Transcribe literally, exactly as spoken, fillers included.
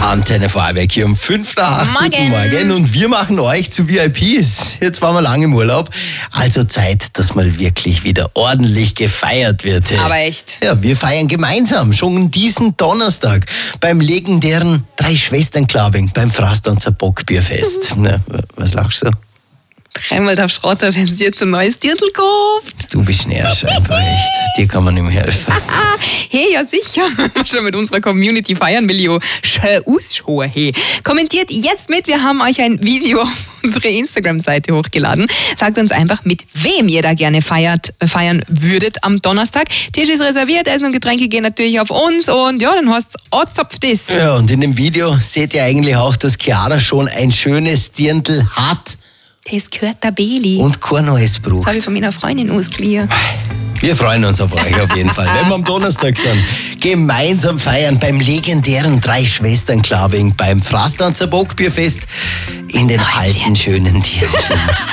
Antenne Vorarlberg hier um fünf nach acht. Morgen. Guten Morgen. Und wir machen euch zu V I Ps. Jetzt waren wir lange im Urlaub. Also Zeit, dass mal wirklich wieder ordentlich gefeiert wird. Hey. Aber echt. Ja, wir feiern gemeinsam schon diesen Donnerstag beim legendären Drei-Schwestern-Clubbing beim Fraster- und Bockbierfest. Na, was lachst du? Dreimal darf Schrotter, wenn sie jetzt ein neues Dirndl kauft. Du bist nervig einfach echt. Dir kann man nicht mehr helfen. Hey, ja sicher. Wenn man schon mit unserer Community feiern will, ja, schön ausschauen, hey. Kommentiert jetzt mit, wir haben euch ein Video auf unsere Instagram-Seite hochgeladen. Sagt uns einfach, mit wem ihr da gerne feiert, feiern würdet am Donnerstag. Tisch ist reserviert, Essen und Getränke gehen natürlich auf uns und ja, dann heißt es, oh, zapft das. Ja, und in dem Video seht ihr eigentlich auch, dass Chiara schon ein schönes Dirndl hat. Das gehört der Beli. Und kein neues Das braucht. habe ich von meiner Freundin ausgeliehen. Wir freuen uns auf euch auf jeden Fall, wenn wir am Donnerstag dann gemeinsam feiern beim legendären Drei-Schwestern-Clubbing beim Fraster- und Bockbierfest in den alten schönen Dirndl.